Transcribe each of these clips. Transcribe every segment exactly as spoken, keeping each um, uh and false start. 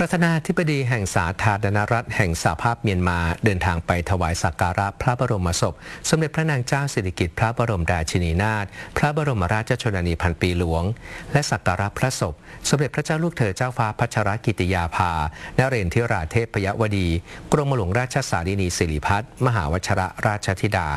ประธานาธิบดีแห่งสาธารณรัฐแห่งสหภาพเมียนมาเดินทางไปถวายสักการะพระบรมศพสมเด็จพระนางเจ้าสิริกิติ์พระบรมราชินีนาถพระบรมราชชนนีพันปีหลวงและสักการะพระศพสมเด็จพระเจ้าลูกเธอเจ้าฟ้าพัชรกิติยาภานเรนทิราเทพยวดีกรมหลวงราชสารินีสิริพัฒน์มหาวชิรราชธิดา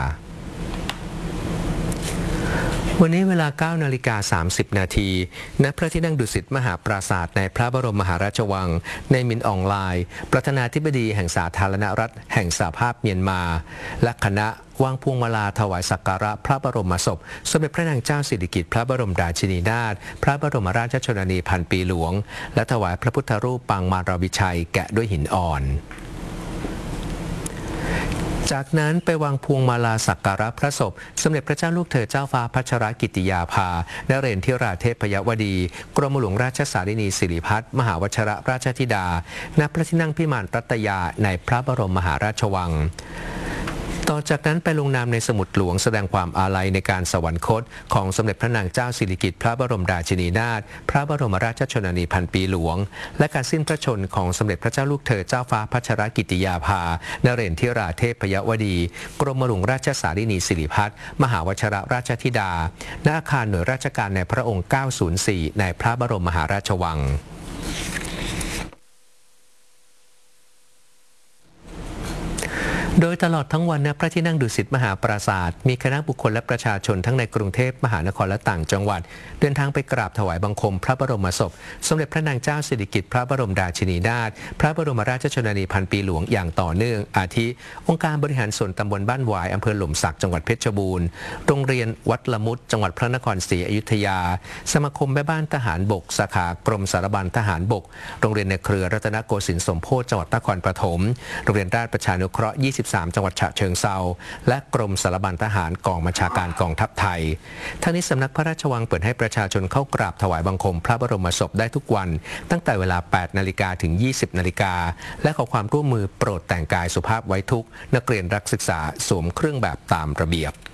วันนี้เวลา เก้านาฬิกาสามสิบนาที ณ พระที่นั่งดุสิตมหาปราสาทในพระบรมมหาราชวังในมินอองไลน์ประธานาธิบดีแห่งสาธารณรัฐแห่งสหภาพเมียนมาและคณะวางพวงมาลาถวายสักการะพระบรมศพสมเด็จพระนางเจ้าสิริกิติ์พระบรมราชินีนาถพระบรมราชชนนีพันปีหลวงและถวายพระพุทธรูปปางมารวิชัยแกะด้วยหินอ่อนจากนั้นไปวางพวงมาลาสักการะพระศพสมเด็จพระเจ้าลูกเธอเจ้าฟ้าพัชรกิติยาภานเรนทิราเทพยวดีกรมหลวงราชสารินีสิริพัฒน์มหาวชิรราชธิดาณพระที่นั่งพิมานรัตยาในพระบรมมหาราชวังต่อจากนั้นไปลงนามในสมุดหลวงแสดงความอาลัยในการสวรรคตของสมเด็จพระนางเจ้าสิริกิติ์พระบรมราชินีนาถพระบรมราชชนนีพันปีหลวงและการสิ้นพระชนของสมเด็จพระเจ้าลูกเธอเจ้าฟ้าพัชรกิติยาภานเรนทิราเทพยวดีกรมหลวงราชสารินีสิริพัฒน์มหาวชิรราชธิดาณอาคารหน่วยราชการในพระองค์เก้าศูนย์สี่ในพระบรมมหาราชวังโดยตลอดทั้งวันณพระที่นั่งดุสิตมหาปราสาทมีคณะบุคคลและประชาชนทั้งในกรุงเทพมหานครและต่างจังหวัดเดินทางไปกราบถวายบังคมพระบรมศพสมเด็จพระนางเจ้าสิริกิติ์พระบรมราชินีนาถพระบรมราชชนนีพันปีหลวงอย่างต่อเนื่องอาทิองค์การบริหารส่วนตำบลบ้านหวายอำเภอหล่มสักจังหวัดเพชรบูรณ์โรงเรียนวัดละมุดจังหวัดพระนครศรีอยุธยาสมาคมแม่บ้านทหารบกสาขากรมสารบัญทหารบกโรงเรียนในเครือรัตนโกสินทร์สมโพธิจังหวัดนครปฐมโรงเรียนราชประชานุเคราะห์ยี่สิบสามจังหวัดฉะเชิงเทราและกรมสารบัญทหารกองบัญชาการกองทัพไทยทั้งนี้สำนักพระราชวังเปิดให้ประชาชนเข้ากราบถวายบังคมพระบรมศพได้ทุกวันตั้งแต่เวลา แปดนาฬิกา ถึง ยี่สิบนาฬิกาและขอความร่วมมือโปรดแต่งกายสุภาพไว้ทุกนักเรียนรักศึกษาสวมเครื่องแบบตามระเบียบ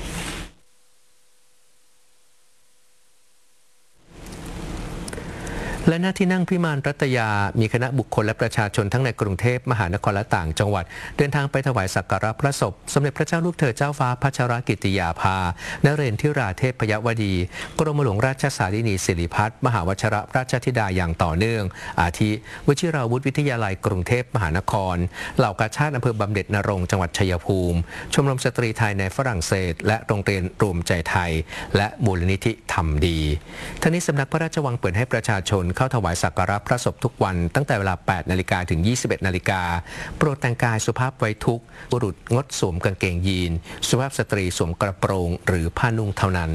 และณที่นั่งพิมานรัตยามีคณะบุคคลและประชาชนทั้งในกรุงเทพมหานครและต่างจังหวัดเดินทางไปถวายสักการะพระศพสมเด็จพระเจ้าลูกเธอเจ้าฟ้าพัชรกิติยาภานเรนทิราเทพยวดีกรมหลวงราชสารินีสิริพัฒน์มหาวชิรราชธิดาอย่างต่อเนื่องอาทิวชิราวุธวิทยาลัยกรุงเทพมหานครเหล่ากาชาติอำเภอบำเหน็จนรงค์จังหวัดชัยภูมิชมรมสตรีไทยในฝรั่งเศสและโรงเรียนรวมใจไทยและมูลนิธิทำดีทั้งนี้สำนักพระราชวังเปิดให้ประชาชนเข้าถวายสักการะพระศพทุกวันตั้งแต่เวลา แปดนาฬิกา ถึง ยี่สิบเอ็ดนาฬิกาโปรดแต่งกายสุภาพไว้ทุกบุรุษงดสวมกางเกงยีนสุภาพสตรีสวมกระโปรงหรือผ้านุ่งเท่านั้น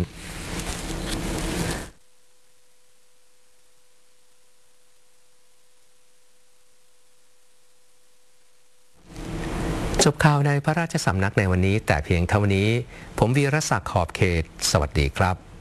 จบข่าวในพระราชสำนักในวันนี้แต่เพียงเท่านี้ผมวีรศักดิ์ขอบเขตสวัสดีครับ